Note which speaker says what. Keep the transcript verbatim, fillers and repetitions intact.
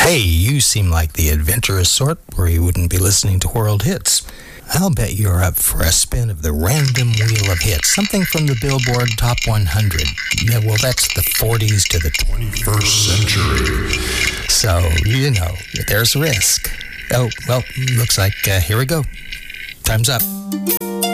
Speaker 1: Hey, you seem like the adventurous sort where you wouldn't be listening to world hits. I'll bet you're up for a spin of the random wheel of hits, something from the Billboard Top one hundred. Yeah, well, that's the forties to the twenty-first century. So, you know, there's risk. Oh, well, looks like uh, here we go. Time's up.